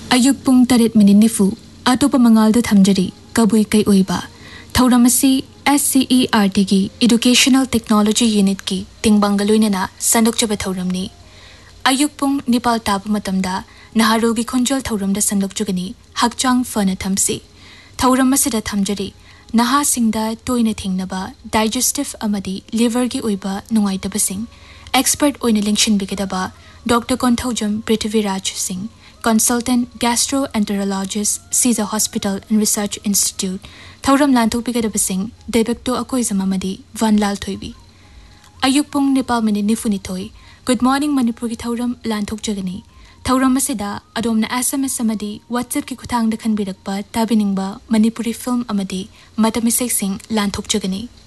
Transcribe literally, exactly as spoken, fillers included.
अयुक पुंग तरेट minute निफु अतोपा मंगालदा थमजरी कबुई कई ओइबा थौरमसी S C E R T की educational technology unit की तिंगबंगलोइनना संदोकचबा थौरमनी अयुक पुंग निपाल ताब मतमदा नहारोगी खोंजल थौरमदा संदोकचुगनी हकचांग फना थमसी थौरमसिदा थमजरी नहा सिंगदा तोइने थिंगनबा डाइजेस्टिव अमदी लिवर की ओइबा नुंगाइतबसिंग एक्सपर्ट ओइने लिंगशिनबिगदबा doctor Konthoujam Prithviraj Singh consultant gastroenterologist Caesar Hospital and Research Institute thauram lanthokpigedabasing debekto akoizam amadi vanlal thoibi ayuk pung nepal minute nifuni thoi good morning manipur ki thauram lanthokjagani thauram asida adomna sms amadi whatsapp ki khuthang da khanbirakpa tabiningba manipuri film amadi matamisek sing lanthokjagani